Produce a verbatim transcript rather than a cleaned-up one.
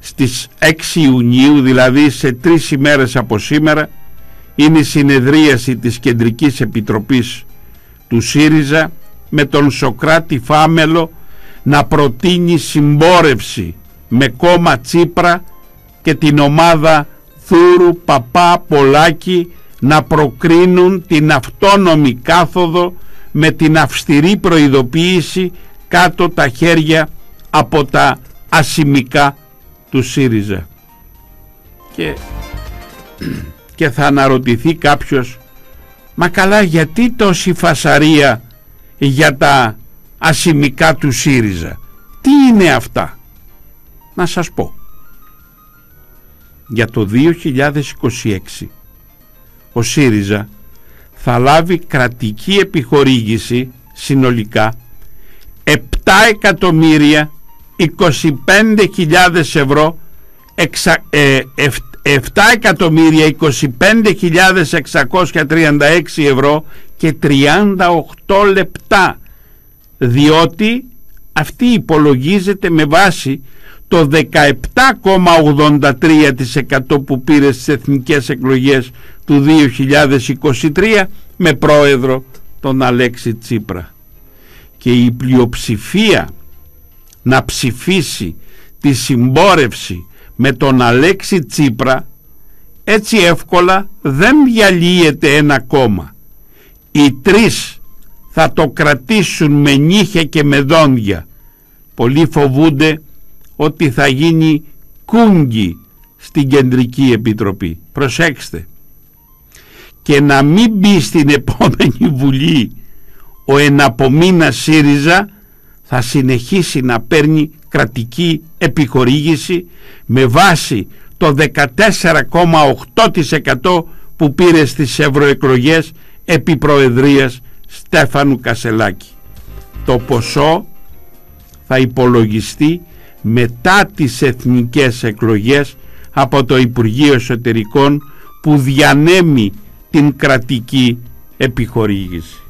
στις έξι Ιουνίου, δηλαδή σε τρεις ημέρες από σήμερα, είναι η συνεδρίαση της Κεντρικής Επιτροπής του ΣΥΡΙΖΑ με τον Σωκράτη Φάμελο να προτείνει συμπόρευση με κόμμα Τσίπρα και την ομάδα Θούρου, Παπά, Πολάκη να προκρίνουν την αυτόνομη κάθοδο με την αυστηρή προειδοποίηση κάτω τα χέρια από τα ασημικά του ΣΥΡΙΖΑ. Και, και θα αναρωτηθεί κάποιος, μα καλά, γιατί τόση φασαρία για τα ασημικά του ΣΥΡΙΖΑ? Τι είναι αυτά? Να σας πω. Για το δύο χιλιάδες είκοσι έξι ο ΣΥΡΙΖΑ θα λάβει κρατική επιχορήγηση συνολικά επτά εκατομμύρια είκοσι πέντε χιλιάδες ευρώ, εξα, ε, επτά εκατομμύρια είκοσι πέντε χιλιάδες εξακόσια τριάντα έξι ευρώ και τριάντα οκτώ λεπτά, διότι αυτή υπολογίζεται με βάση το δεκαεπτά κόμμα ογδόντα τρία τοις εκατό που πήρε στις εθνικές εκλογές του δύο χιλιάδες είκοσι τρία με πρόεδρο τον Αλέξη Τσίπρα. Και η πλειοψηφία να ψηφίσει τη συμπόρευση με τον Αλέξη Τσίπρα έτσι εύκολα δεν διαλύεται ένα κόμμα. Οι τρεις θα το κρατήσουν με νύχια και με δόντια. Πολλοί φοβούνται ότι θα γίνει κούγκι στην Κεντρική Επιτροπή. Προσέξτε. Και να μην μπει στην επόμενη Βουλή ο εναπομείνα ΣΥΡΙΖΑ, θα συνεχίσει να παίρνει κρατική επιχορήγηση με βάση το δεκατέσσερα κόμμα οκτώ τοις εκατό που πήρε στις ευρωεκλογές επί προεδρίας Στέφανου Κασελάκη. Το ποσό θα υπολογιστεί μετά τις εθνικές εκλογές από το Υπουργείο Εσωτερικών που διανέμει την κρατική επιχορήγηση.